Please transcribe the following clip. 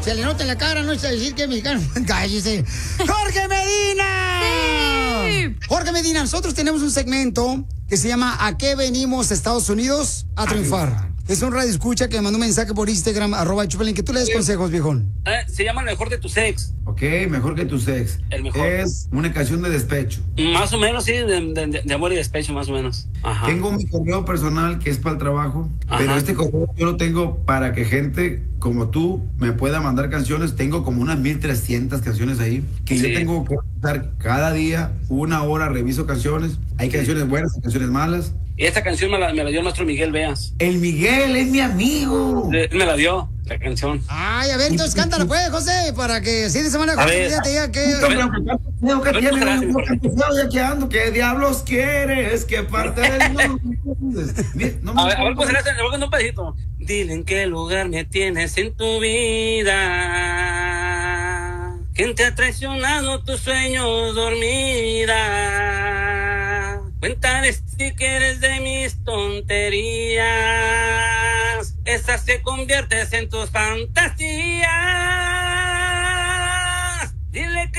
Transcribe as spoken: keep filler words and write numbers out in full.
Se le nota en la cara, no es decir que es mexicano. Cállese. ¡Jorge Medina! Sí. Jorge Medina, nosotros tenemos un segmento que se llama ¿A qué venimos Estados Unidos a triunfar? Es un radio escucha que me mandó un mensaje por Instagram, arroba Chupelín, que tú le des consejos, viejón. Eh, se llama El mejor de tus ex. Ok, mejor que tus ex. El mejor. Es una canción de despecho. Más o menos, sí, de, de, de amor y despecho, más o menos. Ajá. Tengo mi correo personal que es para el trabajo, Ajá. pero este correo yo lo tengo para que gente como tú me pueda mandar canciones. Tengo como unas mil trescientas canciones ahí, que sí. Yo tengo que estar cada día, una hora, reviso canciones. Hay sí. canciones buenas, canciones malas. Y esta canción me la, me la dio el maestro Miguel Veas. El Miguel es mi amigo. Él me la dio, la canción. Ay, a ver, entonces cántala pues, José, para que si de semana José te diga que... ¿Qué diablos quieres? ¿Qué parte del mundo? No a ver, a ver, pues, le voy a un pedacito. Dile en qué lugar me tienes en tu vida. ¿Quién te ha traicionado tus sueños dormida? Cuéntale si quieres de mis tonterías. Esas te conviertes en tus fantasías. Dile que